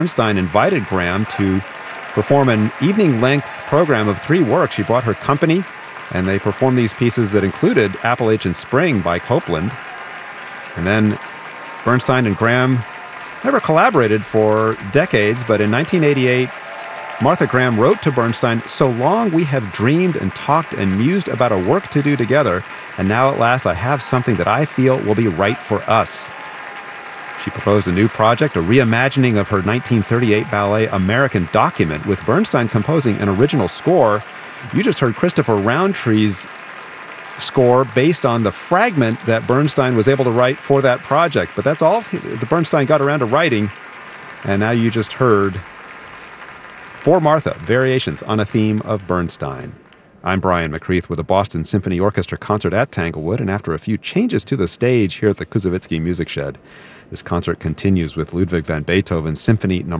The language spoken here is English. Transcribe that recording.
Bernstein invited Graham to perform an evening-length program of 3 works. She brought her company, and they performed these pieces that included Appalachian Spring by Copland. And then Bernstein and Graham never collaborated for decades, but in 1988, Martha Graham wrote to Bernstein, "So long we have dreamed and talked and mused about a work to do together, and now at last I have something that I feel will be right for us." She proposed a new project, a reimagining of her 1938 ballet American Document, with Bernstein composing an original score. You just heard Christopher Roundtree's score based on the fragment that Bernstein was able to write for that project. But that's all the Bernstein got around to writing. And now you just heard For Martha, variations on a theme of Bernstein. I'm Brian McCreath with the Boston Symphony Orchestra concert at Tanglewood, and after a few changes to the stage here at the Kuzovitsky Music Shed, this concert continues with Ludwig van Beethoven's Symphony No.